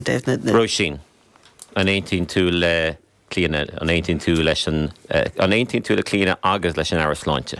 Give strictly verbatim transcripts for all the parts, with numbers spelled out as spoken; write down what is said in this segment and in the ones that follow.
Roisin an eighteen tú le clíine an eighteen tú leis an an eighteen tú le clíine agus leis an áras sláinte.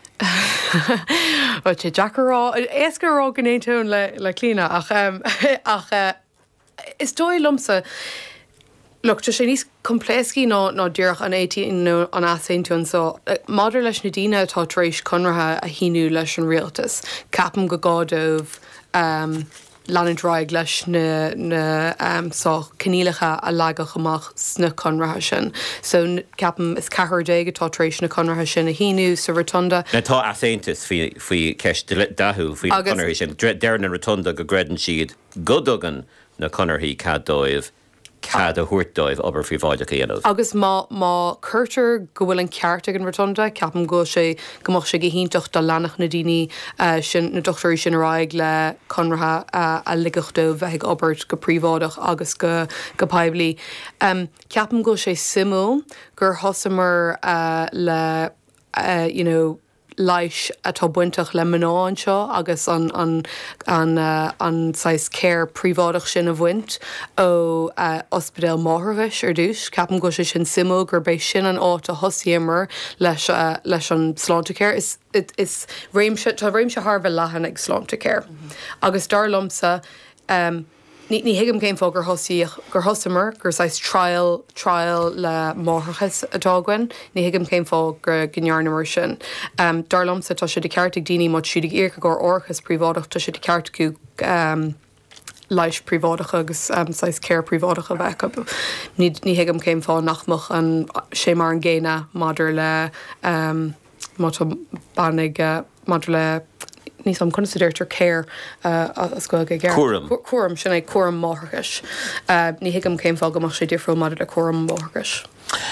Well, sé Jackarrá éascarrá gan éún le le clíine ach um, ach uh, is dói lumsa. Look, just sé níos compléiscí ná ná dúrach an eighteen nó an asaintún so madidir leis na daoine atá tar éis conrathe a híú leis an rialtas. Ceapan go gádómh um, leananráig leis na, na um, so cinílacha a leagach amach sna conrathe sin. So ceapan is cethir déag atá tar éis na conrathe sin a híú sa rotunda. Na tá asaintas faoi ceist dathú faoi conrathe sin. Deir na rotunda go greidann siad go dogan na conarthaí caddóibh cad a thuirtdóibh obair faoi bháideach aanamh. Agus má má chuirtear go bhfuil an cearta an rotunda, ceapan go sé gomach sé go híntaach do leanach na daoine uh, sin na dochtarí sin aráig le conrathe uh, a ligachtó bheith obair go príomháideach agus go go paibli. Um, ceapan go sé simú gur thosamar uh, le uh, you know, leis atá buintach le mná anseo agus an an an uh, an sais céir príomháideach sin a bhaint ó uh, ospidéal Máthraghais ar dús. Ceapan go sé sin simú gur bééis sin an áit a thosaíomar leis uh, leis an sláinte céir. Is it, is réimse tá réimse tharbh lehan ag sláinte céir. Mm-hmm. Agus dar lomsa um, Ní ní hiigem céim fá gur thosaíoch gur thosamar gur sais trial trial le Máthraghais atágain, ní hiigem céim fá gur gnearna mar sin. Um, dar lomsa tá sé de ceartach daoine má siúd ag iarcha gur orchas príomháideach tá sé de ceart acu um, leis príomháideach agus um, sais céir príomháideach a bheith. Ní ní hiigem céim fá nachmach an sé mar an ggéine madidir le um, má tá bannig uh, madidir le Nís am consideirtar céir as go go gceir. Cuaram. Cuaram sin é cuaram Máthraghais. Uh, ní hiigem céim fá gomach sé difriúil madidir a cuaram Máthraghais.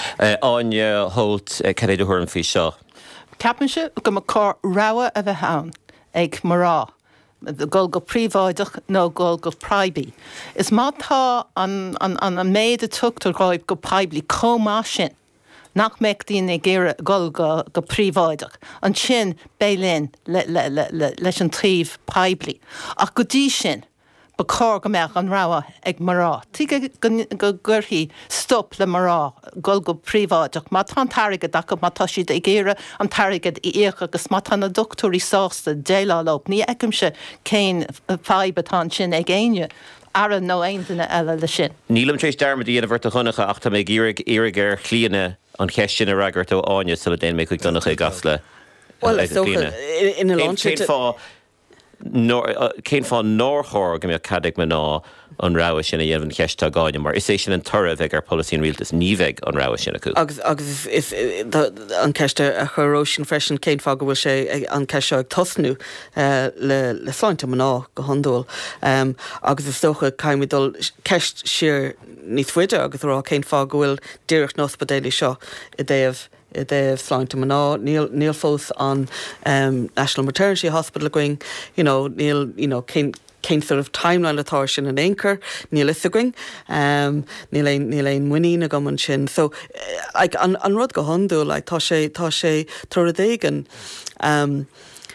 Áine Holt cead a thuirm fí seo. Ceapan se go mar cá rogha a bheith ann ag marrá. Gol go príomháideach nó gol go praibí. Is mátá an an an an méad a tuchttar gáib go paibli comá sin. Nach mecht dín ag géire gol go go príomháideach. An sin bélén le, le, le, le, leis an tríomh paibli. Ach go dtí sin ba cá go meach an rogha ag marrá. Tí go gurthaí stop le marrá gol go príomháideach. Má tá tarigad acu má tá siad ag géire an tarigad i éach agus má tá na doctorí sásta déilálób. Ní eicim se céin fáib atá sin ag éine. Ara nó aontainna eile le sin. Nílam trééis dermadí ana bhirta chunacha ach tá mé írig írig ar chlíine an ceistin a ragart ó áine sa déon mé chuig donnacha i gas le. Well, so in a launch cén fá cén fá nóthir go mé cadig me ná an rogha sin a dhéanamh ceiste gáine mar is é sin an torra bheith ar policy rialtas ní bheith an rogha sin acu. Agus agus if an ceiste a churó sin freisin cén fá go bhfuil sé an ceiste ag tosnú le le sláinte mná go handúil. Um, agus is socha caiimidul ceist siar ní fuide agus rá cén fá go bhfuil díreach nóspadéala seo i déobh i déobh sláinte mná níl níl fós an um, National Maternity Hospital going, you know, níl, you know, cén cén sort of timeline atá sin an éoncur, níl isaging, um, níl éon níl éon muína go man sin. So ag an an rud go handú, like, tá sé tá sé tuaradéigen um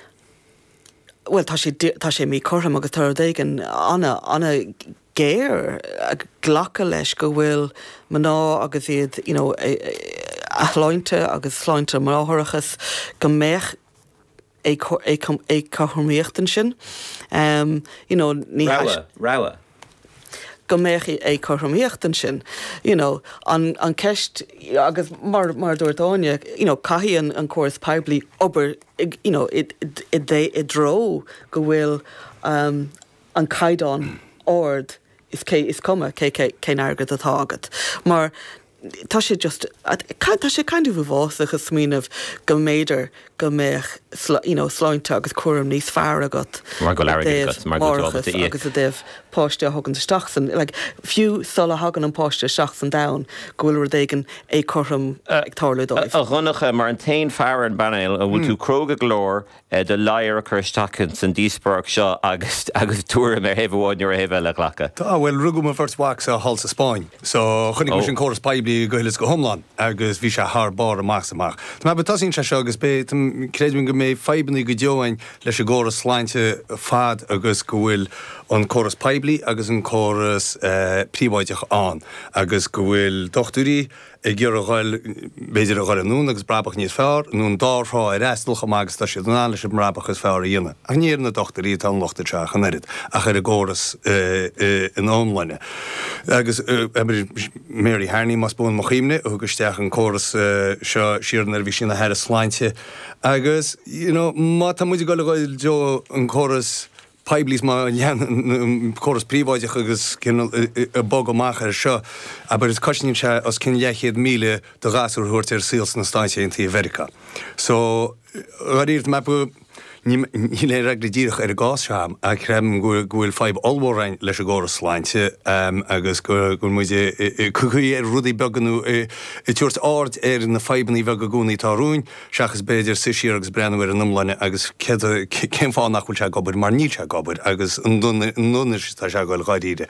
well tá sé tá sé mí chortham agus tuaradéigen anna anna géir a ghlacha leis go bhfuil mná agus iad, you know, a, a chláinte agus sláinte mráthorachas go méich é chormaíochtain sin. Um, you know, ní Rogha, rogha. Go méich é chormaíochtain sin. You know, an an ceist agus mar mar dúirtáine, you know, caithí an an cuas paibli obair, you know, it it it they it dro go bhfuil um an caidan ord is cé is cuma cé cé cé airgad atá agat. Mar tá sé just tá sé kind of bhásach a smíanamh go méidir go méich, you know, sláinte agus cuaram níos fearr agat. Mar go leirigad mar go agus a déobh páiste hagan stachsan. Like, fiú sola hagan an páiste seachsan down go bhfuil déigen é chorm ag tála dóibh. A runnacha mar an tain fearr an banil a bhfuil tú cróga glór de lair a chuirstachan san díosparach seo agus agus túra mar hebháin ar a hebh le ghlacha. Tá bhfuil rugum a first wax a hall sa Spáin. So chunig mu sin choras paibli go hilas go homlan agus bhí se th bar amach amach. Tá be tasín se seo agus bé créidmin go mé feibanna go deohain leis a ggóras sláinte fad agus go bhfuil an choras peblií agus an choras uh, príomháideach an, agus go bhfuil dochtúí ag gur a gháil beidir a gháil nún agus brabach níos fearr, nún dárá a réstulcha agus tá sé dná leis brabach is fearr dhéine. A níar na dochtarí tá lochta teach an erid a chuir a góras uh, uh, in ómlaine. Agus uh, Mary Harney mas bún mo chiimne, agus teach an choras uh, seo siarnar bhí sin na head a sláinte. Agus, you know, má tá muidir goil goil jo an choras pebliís má choras príomháideach agus a bog amach ar seo, aber is cosnín se as cin leichéad míle do gasúr thuirt ar síls na stáinte in tí America. So, garírt me bu ní le regladíirech ar a gás seam a creim gohfuil feib allhórain leis a góras sláinte um, agus gur muide cuchaí ar rudaí beganú i tuairt áard ar na feibaní bheith go gúnaí tárúin, seachas beidir sisíar agus brenn ar an umlaine agus cén fá nach bhfuil se gobar mar ní se gobar agus an dunar tá se goil gáidíide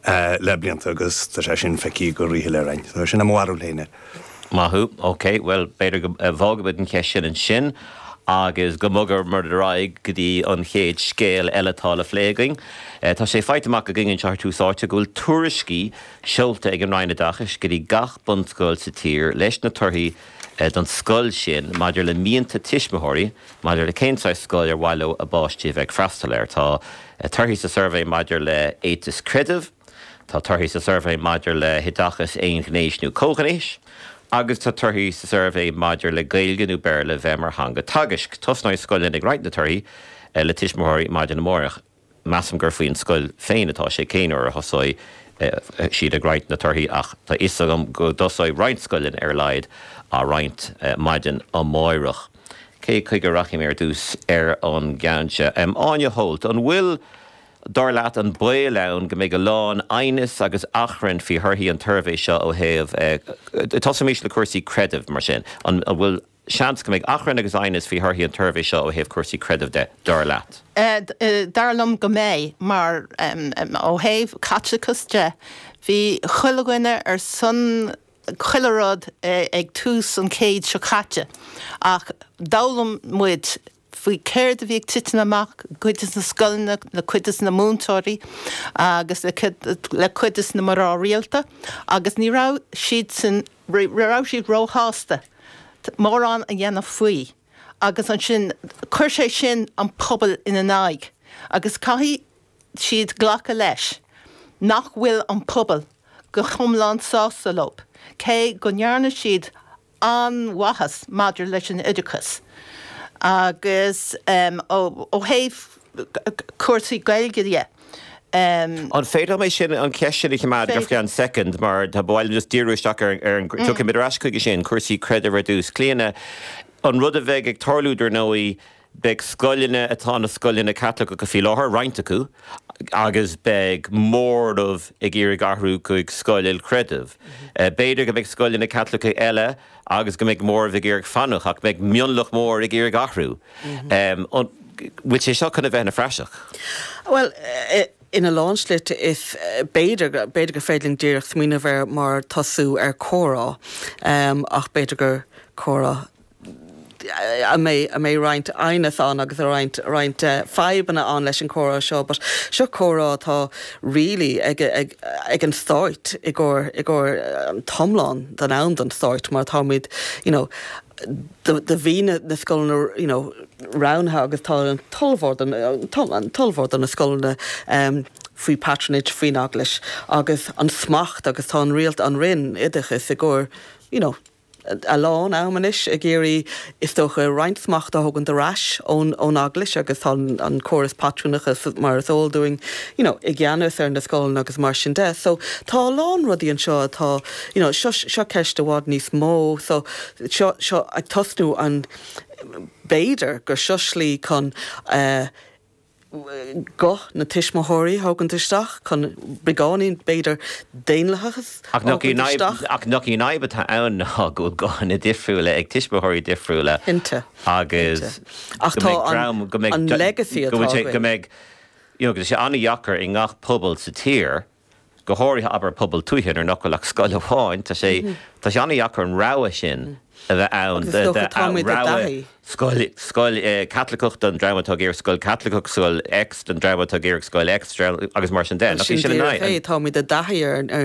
le blianta agus tá sé sin feicí go ríthe le rein. So sin am mharú léine. Mahu, ok, well, beidir go bhágabad an ceisian an sin, agus go mugar mar raig go dtí an chéad scéal eiletá le phléagaing. Tá sé feiteach a gingin tear túsáte go bhfuil tuairiscí seolta ag an ráine dachas go dtí gach bunscoil sa tír leis na torthaí don scoil sin maidir le míonta tiismithirí, maidir le céntáid scoil ar bhaile a báistí bheith freastal tá torthaí sa survey maidir le étas credibh, tá torthaí sa survey maidir le hidachas éon gnéisnú cóghanéis, agus tá torthaí sa survey maidir le gailgeanú bear le bheimar hanga tagisc. Tosnáid scoilin ag ráit na torthaí le tiismithirí maidir na mórach. Massam gur faoin scoil féin atá sé céanúir a thosáid siad ag ráit na torthaí ach tá isagam go dosáid ráint scoilin ar leid a ráint maidin an mórach. Cé chuig go rachim ar dús ar an gceanse. Áine Holt, an bhfuil dar leat an buileann go mbeidh go lán ainis agus achrann fí thurthaí an turbhéh seo ó thaobh tosamís le cuasaí credibh mar sin. An bhfuil seans go mbeidh achrann agus ainis fí thurthaí an turbhéh seo ó thaobh cuasaí credibh de dar leat. Darlam go mé mar ó thaobh catchachas de bhí chuilehine ar sun chuilerád ag tús an céad seo caite ach dálam muid faoi céir a bhíh titan amach cuidas na scoilne le cuidas na múntóirí agus le cuidas na marrá rialta agus ní rá siad san rá siad róháasta mórrán a dhéanamh faoi agus an sin chuir sé sin an pobal ina náig agus caithí siad ghlacha leis nach bhfuil an pobal go chumlán sásta lob cé go nearna siad an wahas maidir leis an idirchas. Agus ó thaobh cuasaí gailgeide. An féidir mé sin an ceisian ich má go an second mar tá bhil just díúisteach ar an tu mid ras chuige sin cuasaí credit reduce cléine an rud a bheith ag tarlúidir nóí beag scoilne atá na scoilne catla go fí láthair roiint acu agus beag mórdmh ag iarraigh athrú chuig scoil credibh. Beidir go beag scoilne catla eile agus go méid mór bh iarraigh fanach ach beag mionlach mór ag iarraigh athrú. Which is seo chuna bheith na freiseach? Well, uh, in a lánslit if uh, beidir beidir go féidling díireach mína bhar mar tasú ar córá um, ach beidir gur córá a mé a mé roiint ainaán agus a roiint roiint uh, febanna an leis an córá seo, but seo córá tá really ag, ag, ag an stáit i ggur i ggur um, tomlán den an an stáit mar táid, you know, the the vína na scoilna, you know, roundha agus tá an tolhórdan an tolhórdan na scoilna um, faoi patronage faoi aglis agus an smacht agus tá an rialt an rinn idechas i ggur, you know, a lán ámanis a géirí is tócha reinsmacht a thugann de rais ón ón aglis agus an an choras patronachas mar is doing, you know, i gceannas ar na scoilna agus mar sin de. So tá lán rudí an seo tá, you know, seo seo ceist bhád níos mó, so seo seo ag tosnú an beidir gur seoslí chun uh, go na tiismothirí thugann isteach chun brigáín beidir déanlachas ach nach í naibbe tá ann ná go gáinna difriúla ag tiismothirí difriúla inte agus ach tá an legacy go méid go sé anna dhachar i ngach pobal sa tír gothirthe aber pobl túhin ar nocaach scoil amháin, tá sé tá sé annaíachar an ráha sin a bheith ann scoil catlacocht an dramatógéir scoil catlacoch scoil ex an dramatógéir scoil ex agus mar sin den. Tá mi de dahiir